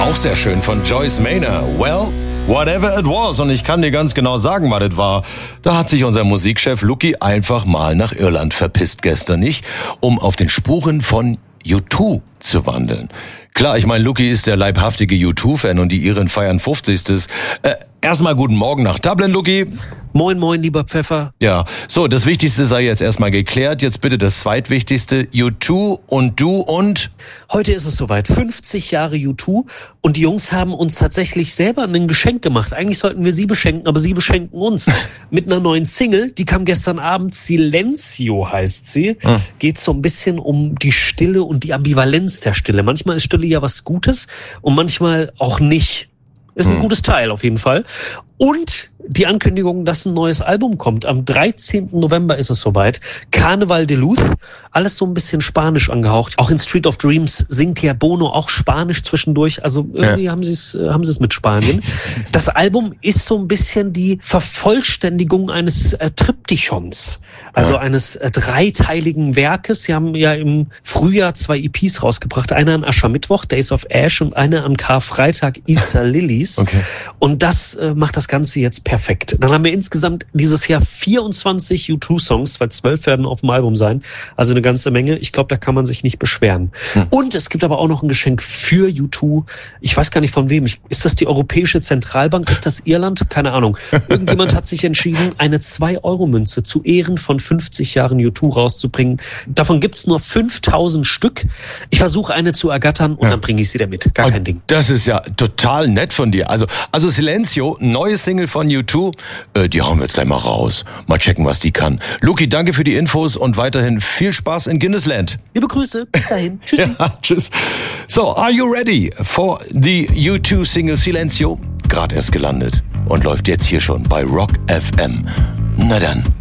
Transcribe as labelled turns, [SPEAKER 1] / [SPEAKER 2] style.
[SPEAKER 1] Auch sehr schön von Joyce Maynor. Well, whatever it was. Und ich kann dir ganz genau sagen, was das war. Da hat sich unser Musikchef Lucky einfach mal nach Irland verpisst gestern nicht, um auf den Spuren von U2 zu wandeln. Klar, ich meine, Lucky ist der leibhaftige U2-Fan und die Iren feiern 50. Erstmal guten Morgen nach Dublin, Lucky.
[SPEAKER 2] Moin, moin, lieber Pfeffer.
[SPEAKER 1] Ja, so, das Wichtigste sei jetzt erstmal geklärt. Jetzt bitte das Zweitwichtigste. U2 und du und?
[SPEAKER 2] Heute ist es soweit. 50 Jahre U2 und die Jungs haben uns tatsächlich selber ein Geschenk gemacht. Eigentlich sollten wir sie beschenken, aber sie beschenken uns. Mit einer neuen Single, die kam gestern Abend. Silencio heißt sie. Geht so ein bisschen um die Stille und die Ambivalenz der Stille. Manchmal ist Stille ja was Gutes und manchmal auch nicht. Ist ein gutes Teil auf jeden Fall. Und die Ankündigung, dass ein neues Album kommt. Am 13. November ist es soweit. Carnaval de Luz. Alles so ein bisschen Spanisch angehaucht. Auch in Street of Dreams singt ja Bono auch Spanisch zwischendurch. Also irgendwie haben sie es mit Spanien. Das Album ist so ein bisschen die Vervollständigung eines Triptychons. Also eines dreiteiligen Werkes. Sie haben ja im Frühjahr 2 EPs rausgebracht. Eine an Aschermittwoch, Days of Ash, und eine an Karfreitag, Easter Lilies.
[SPEAKER 1] Okay.
[SPEAKER 2] Und das macht das Ganze jetzt perfekt. Dann haben wir insgesamt dieses Jahr 24 U2-Songs, weil 12 werden auf dem Album sein. Also eine ganze Menge. Ich glaube, da kann man sich nicht beschweren. Und es gibt aber auch noch ein Geschenk für U2. Ich weiß gar nicht von wem. Ist das die Europäische Zentralbank? Ist das Irland? Keine Ahnung. Irgendjemand hat sich entschieden, eine 2-Euro-Münze zu Ehren von 50 Jahren U2 rauszubringen. Davon gibt's nur 5000 Stück. Ich versuche eine zu ergattern und dann bringe ich sie damit. Gar kein Ding.
[SPEAKER 1] Das ist ja total nett von dir. Also Silencio, neue Single von U2, die hauen wir jetzt gleich mal raus. Mal checken, was die kann. Luki, danke für die Infos und weiterhin viel Spaß in Guinnessland.
[SPEAKER 2] Liebe Grüße, bis dahin. Tschüssi.
[SPEAKER 1] Ja, tschüss. So, are you ready for the U2 Single Silencio? Gerade erst gelandet und läuft jetzt hier schon bei Rock FM. Na dann.